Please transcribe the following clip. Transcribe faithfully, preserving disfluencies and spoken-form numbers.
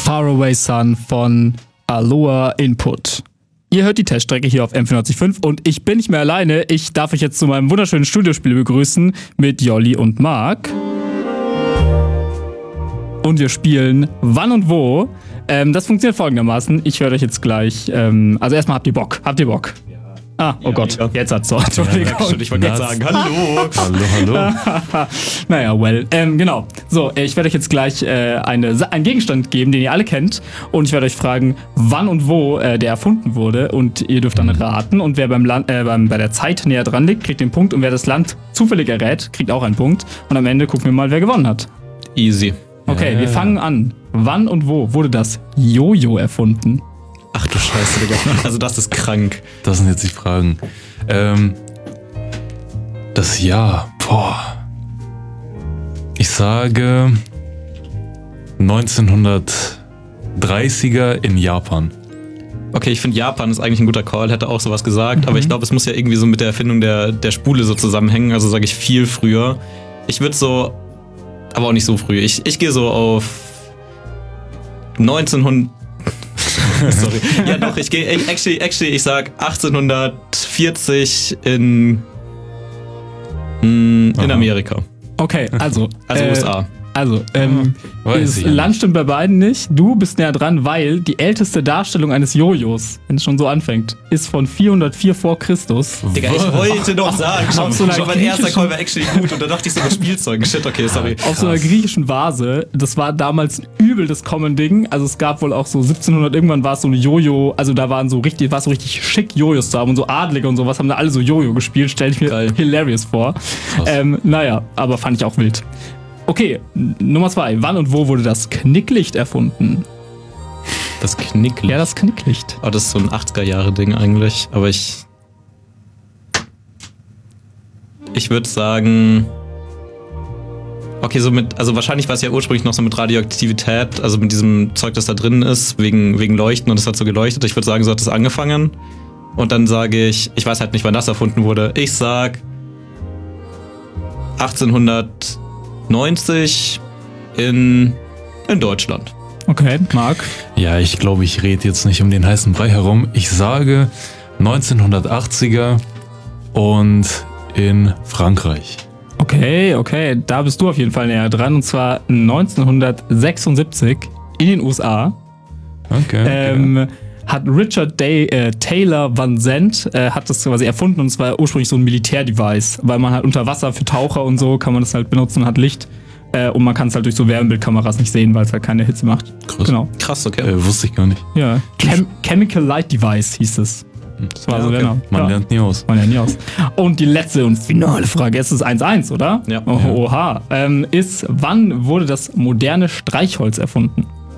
Faraway Sun von Aloha Input. Ihr hört die Teststrecke hier auf M vierundneunzig Komma fünf und ich bin nicht mehr alleine. Ich darf euch jetzt zu meinem wunderschönen Studiospiel begrüßen mit Jolli und Marc. Und wir spielen Wann und Wo. Ähm, das funktioniert folgendermaßen. Ich werde euch jetzt gleich... Ähm, also erstmal habt ihr Bock. Habt ihr Bock? Ah, oh ja, Gott, ja. Jetzt hat's so. Entschuldigung. Ja, ich wollte gerade sagen, hallo. hallo, hallo. Naja, well. Ähm, genau. So, ich werde euch jetzt gleich äh, eine, einen Gegenstand geben, den ihr alle kennt. Und ich werde euch fragen, wann und wo äh, der erfunden wurde. Und ihr dürft dann raten. Und wer beim Land, äh, beim, bei der Zeit näher dran liegt, kriegt den Punkt. Und wer das Land zufällig errät, kriegt auch einen Punkt. Und am Ende gucken wir mal, wer gewonnen hat. Easy. Okay, ja, wir ja, fangen ja. an. Wann und wo wurde das Jojo erfunden? Ach du Scheiße, Digga. Also das ist krank. Das sind jetzt die Fragen. Ähm, das Jahr, boah. Ich sage neunzehnhundertdreißiger in Japan. Okay, ich finde Japan ist eigentlich ein guter Call, hätte auch sowas gesagt. Mhm. Aber ich glaube, es muss ja irgendwie so mit der Erfindung der, der Spule so zusammenhängen. Also sage ich viel früher. Ich würde so, aber auch nicht so früh. Ich, ich gehe so auf neunzehnhundert. Sorry. Ja doch, ich gehe, actually, actually, ich sag achtzehnhundertvierzig in, in Aha. Amerika. Okay, also. Also äh, U S A. Also, ähm, das Land stimmt bei beiden nicht. Du bist näher dran, weil die älteste Darstellung eines Jojos, wenn es schon so anfängt, ist von vierhundertvier vor Christus. Digga, ich wollte doch sagen, schon, so schon mein erster Call war actually gut und da dachte ich so, das Spielzeug. Shit, okay, sorry. Auf so einer griechischen Vase, das war damals ein übel das Common-Ding. Also es gab wohl auch so siebzehnhundert, irgendwann war es so eine Jojo, also da waren so richtig, war es so richtig schick, Jojos zu haben und so Adlige und sowas, haben da alle so Jojo gespielt, stell ich mir Geil. hilarious vor. Ähm, naja, aber fand ich auch wild. Okay, Nummer zwei. Wann und wo wurde das Knicklicht erfunden? Das Knicklicht? Ja, das Knicklicht. Oh, das ist so ein achtziger-Jahre-Ding eigentlich. Aber ich... Ich würde sagen... Okay, so mit... Also wahrscheinlich war es ja ursprünglich noch so mit Radioaktivität, also mit diesem Zeug, das da drin ist, wegen, wegen Leuchten und es hat so geleuchtet. Ich würde sagen, so hat es angefangen. Und dann sage ich... Ich weiß halt nicht, wann das erfunden wurde. Ich sag... achtzehnhundertneunzig in, in Deutschland. Okay, Marc? Ja, ich glaube, ich rede jetzt nicht um den heißen Brei herum. Ich sage neunzehnhundertachtziger und in Frankreich. Okay, okay, da bist du auf jeden Fall näher dran. Und zwar neunzehnhundertsechsundsiebzig in den U S A. Okay. Ähm, okay. Hat Richard Day, äh, Taylor Van Zandt äh, hat das quasi erfunden und es war ursprünglich so ein Militärdevice, weil man halt unter Wasser für Taucher und so kann man das halt benutzen und hat Licht äh, und man kann es halt durch so Wärmebildkameras nicht sehen, weil es halt keine Hitze macht. Krass. Genau. Krass, okay. Äh, wusste ich gar nicht. Ja, Chem- Chemical Light Device hieß es. Das war ja, so okay. genau. Man ja. lernt nie aus. Man lernt nie aus. Und die letzte und finale Frage, es ist eins eins, oder? Ja. Oh, oha. Ähm, ist, wann wurde das moderne Streichholz erfunden?